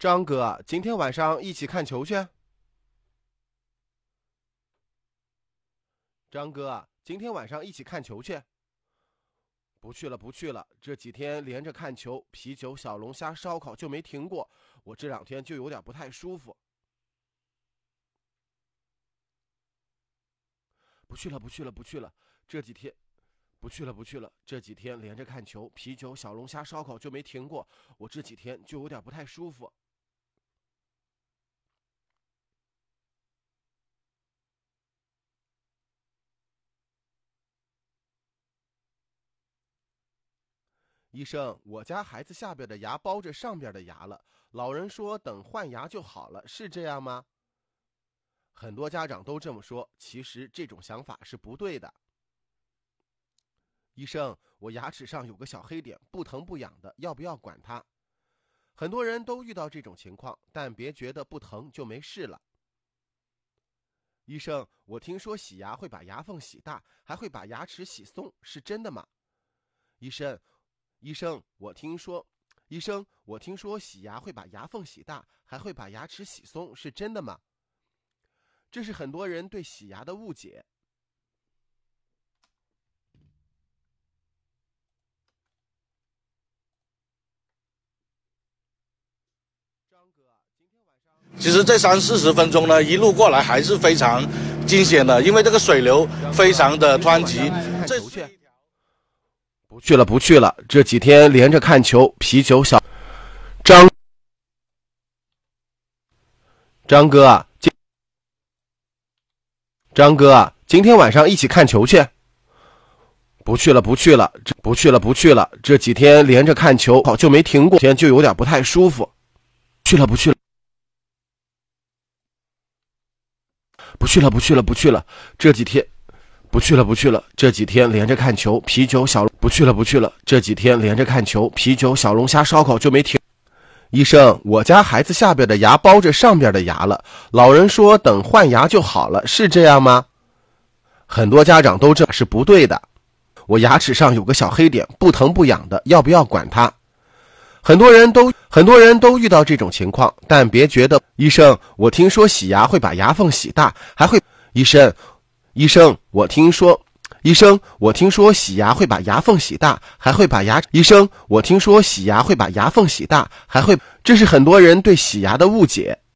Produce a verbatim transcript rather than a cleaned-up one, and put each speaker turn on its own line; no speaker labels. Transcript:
张哥，今天晚上一起看球去。张哥，今天晚上一起看球去。不去了，不去了，这几天连着看球，啤酒、小龙虾、烧烤就没停过，我这两天就有点不太舒服。不去了，不去了，不去了，这几天。不去了，不去了，这几天连着看球，啤酒、小龙虾、烧烤就没停过，我这几天就有点不太舒服。医生，我家孩子下边的牙包着上边的牙了，老人说等换牙就好了，是这样吗？很多家长都这么说，其实这种想法是不对的。医生，我牙齿上有个小黑点，不疼不痒的，要不要管它？很多人都遇到这种情况，但别觉得不疼就没事了。医生，我听说洗牙会把牙缝洗大，还会把牙齿洗松，是真的吗？医生，医生，我听说，医生，我听说洗牙会把牙缝洗大，还会把牙齿洗松，是真的吗？这是很多人对洗牙的误解。
其实这三四十分钟呢，一路过来还是非常惊险的，因为这个水流非常的湍急。
这不去了，不去了，这几天连着看球，啤酒、小张张哥，张哥，今天晚上一起看球去。不去了，不去了，这不去了，不去了，这几天连着看球，好就没停过，天就有点不太舒服。去了，不去了。不去了，不去了，不去了，这几天，不去了，不去了，这几天连着看球，啤酒、小不去了，不去了，这几天连着看球，啤酒、小龙虾、烧烤就没停。医生，我家孩子下边的牙包着上边的牙了，老人说等换牙就好了，是这样吗？很多家长都这是不对的。我牙齿上有个小黑点，不疼不痒的，要不要管它？很多人都很多人都遇到这种情况，但别觉得医生，我听说洗牙会把牙缝洗大，还会医生，医生，我听说医生，我听说洗牙会把牙缝洗大，还会把牙医生，我听说洗牙会把牙缝洗大，还会这是很多人对洗牙的误解。